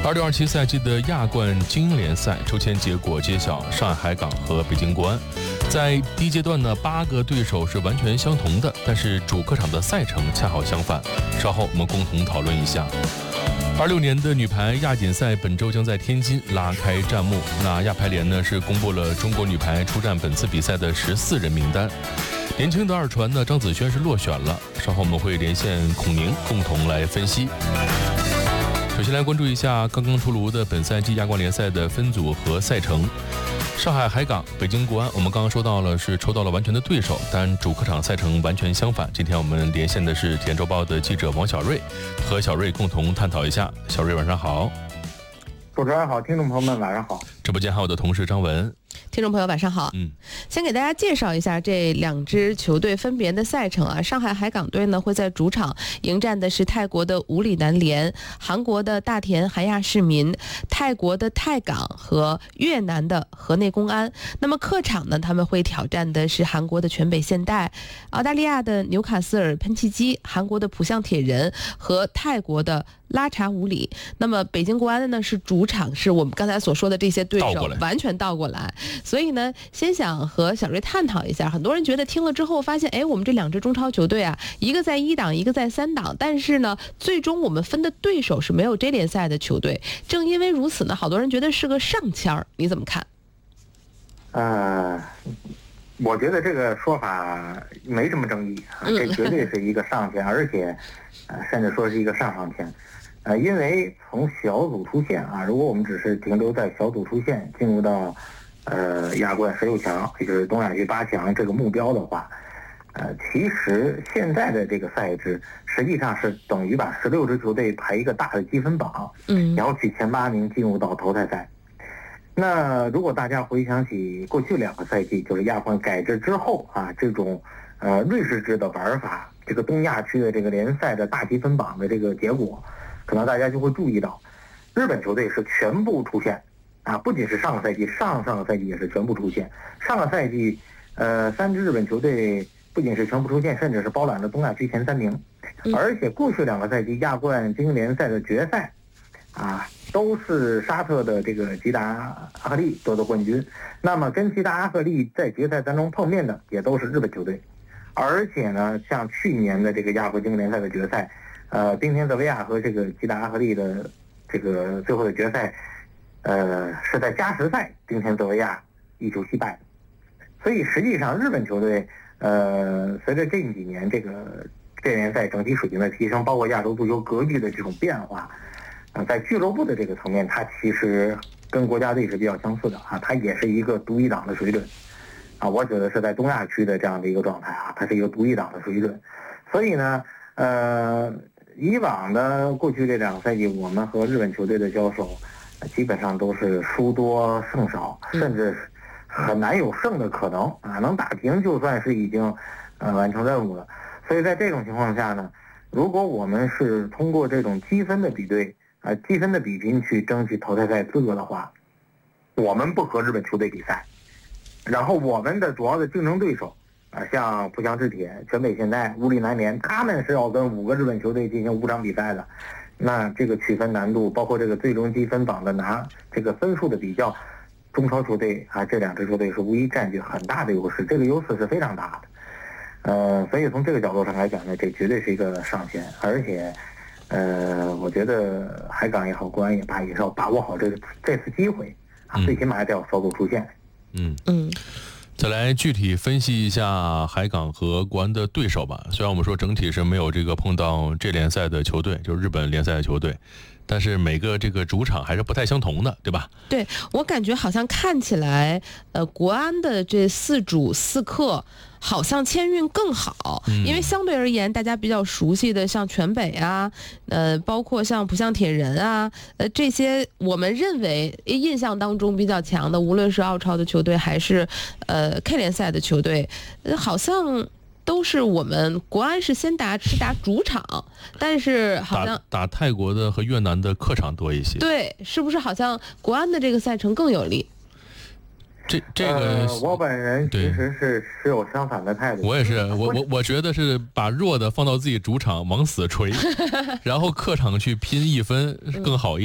2027赛季的亚冠精英联赛抽签结果揭晓，上海海港和北京国安。在第一阶段呢，8个对手是完全相同的，但是主客场的赛程恰好相反。稍后我们共同讨论一下。26年的女排亚锦赛本周将在天津拉开战幕。那亚排联呢是公布了中国女排出战本次比赛的14人名单。年轻的二传呢张子萱是落选了，稍后我们会连线孔宁共同来分析。首先来关注一下刚刚出炉的本赛季亚冠联赛的分组和赛程。上海海港、北京国安，我们刚刚说到了是抽到了完全的对手，但主客场赛程完全相反。今天我们连线的是体验周报的记者王小瑞，和小瑞共同探讨一下。小瑞晚上好。 主持人好，听众朋友们晚上好。 直播间还有我的同事张文。 听众朋友晚上好。先给大家介绍一下这2支球队分别的赛程啊。上海海港队呢会在主场迎战的是泰国的武里南联、韩国的大田韩亚市民、泰国的泰港和越南的河内公安。那么客场呢他们会挑战的是韩国的全北现代、澳大利亚的纽卡斯尔喷气机、韩国的浦项铁人和泰国的拉查武里。那么北京国安呢是主场，是我们刚才所说的这些对手完全倒过来。所以呢先想和小瑞探讨一下，很多人觉得听了之后发现，我们这2支中超球队啊，一个在1档一个在3档，但是呢最终我们分的对手是没有这联赛的球队。正因为如此呢，好多人觉得是个上签，你怎么看？ 我觉得这个说法没什么争议啊，这绝对是一个上签，而且甚至说是一个上签。因为从小组出线啊，如果我们只是停留在小组出线进入到亚冠16强，也就是东亚区8强这个目标的话，其实现在的这个赛制实际上是等于把16支球队排一个大的积分榜，然后取前8名进入到淘汰赛。那如果大家回想起过去2个赛季，就是亚冠改制之后啊，这种瑞士制的玩法，这个东亚区的这个联赛的大积分榜的这个结果，可能大家就会注意到，日本球队是全部出现啊，不仅是上个赛季，上个赛季也是全部出现。上个赛季，3支日本球队不仅是全部出现，甚至是包揽了东亚区前3名。而且过去2个赛季亚冠精英联赛的决赛啊，都是沙特的这个吉达阿赫利夺得冠军。那么跟吉达阿赫利在决赛当中碰面的也都是日本球队。而且呢，像去年的这个亚冠精英联赛的决赛，丁田泽维亚和这个吉达阿赫利的这个最后的决赛，是在加时赛丁田泽维亚1球惜败。所以实际上日本球队随着近几年这联赛整体水平的提升，包括亚洲足球格局的这种变化，在俱乐部的这个层面，它其实跟国家队是比较相似的啊，它也是一个独一档的水准啊。我觉得是在东亚区的这样的一个状态啊，它是一个独一档的水准。所以呢，以往的过去这2个赛季，我们和日本球队的交手，基本上都是输多胜少，甚至很难有胜的可能啊，能打平就算是已经完成任务了。所以在这种情况下呢，如果我们是通过这种积分的比对积分的比拼去争取淘汰赛资格的话，我们不和日本球队比赛，然后我们的主要的竞争对手像浦项制铁、全北现代、武里南联，他们是要跟5个日本球队进行5场比赛的。那这个取分难度，包括这个最终积分榜的拿这个分数的比较，中超球队啊，这2支球队是无疑占据很大的优势，这个优势是非常大的。所以从这个角度上来讲呢，这绝对是一个上限。而且我觉得海港也好，国安也罢，也是要把握好这次机会啊，最起码也得要小组出线。 再来具体分析一下海港和国安的对手吧。虽然我们说整体是没有这个碰到这联赛的球队，就是日本联赛的球队，但是每个这个主场还是不太相同的，对吧？ 对，我感觉好像看起来国安的这4主4客好像签运更好，因为相对而言大家比较熟悉的像全北啊，包括像浦项铁人啊，这些我们认为印象当中比较强的，无论是澳超的球队还是K 联赛的球队，好像都是我们国安是先打主场，但是好像打泰国的和越南的客场多一些。 对，是不是好像国安的这个赛程更有利？ 这个我本人其实是持有相反的态度。 我也是，我觉得是把弱的放到自己主场往死锤，然后客场去拼1分更好一点。